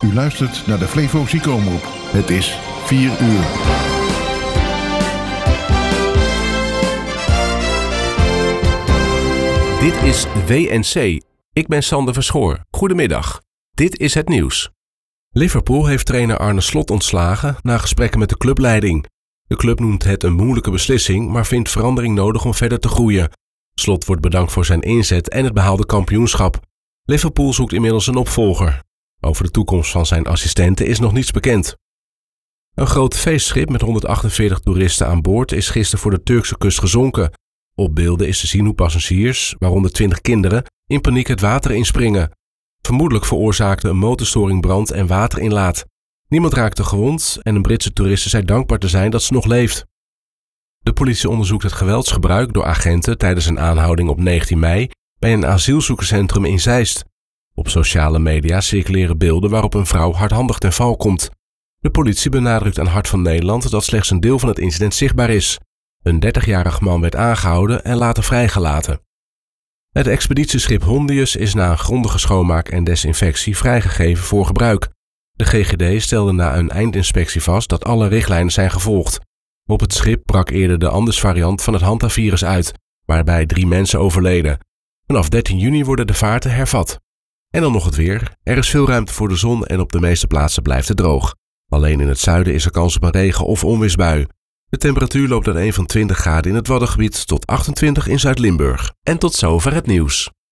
U luistert naar de Flevo Ziekenomroep. Het is 4 uur. Dit is WNC. Ik ben Sander Verschoor. Goedemiddag. Dit is het nieuws. Liverpool heeft trainer Arne Slot ontslagen na gesprekken met de clubleiding. De club noemt het een moeilijke beslissing, maar vindt verandering nodig om verder te groeien. Slot wordt bedankt voor zijn inzet en het behaalde kampioenschap. Liverpool zoekt inmiddels een opvolger. Over de toekomst van zijn assistenten is nog niets bekend. Een groot feestschip met 148 toeristen aan boord is gisteren voor de Turkse kust gezonken. Op beelden is te zien hoe passagiers, waaronder 20 kinderen, in paniek het water inspringen. Vermoedelijk veroorzaakte een motorstoring brand en waterinlaat. Niemand raakte gewond en een Britse toeriste zei dankbaar te zijn dat ze nog leeft. De politie onderzoekt het geweldsgebruik door agenten tijdens een aanhouding op 19 mei bij een asielzoekerscentrum in Zeist. Op sociale media circuleren beelden waarop een vrouw hardhandig ten val komt. De politie benadrukt aan Hart van Nederland dat slechts een deel van het incident zichtbaar is. Een 30-jarig man werd aangehouden en later vrijgelaten. Het expeditieschip Hondius is na een grondige schoonmaak en desinfectie vrijgegeven voor gebruik. De GGD stelde na een eindinspectie vast dat alle richtlijnen zijn gevolgd. Op het schip brak eerder de Andes-variant van het hantavirus uit, waarbij 3 mensen overleden. Vanaf 13 juni worden de vaarten hervat. En dan nog het weer. Er is veel ruimte voor de zon en op de meeste plaatsen blijft het droog. Alleen in het zuiden is er kans op een regen- of onweersbui. De temperatuur loopt uiteen van 20 graden in het Waddengebied tot 28 in Zuid-Limburg. En tot zover het nieuws.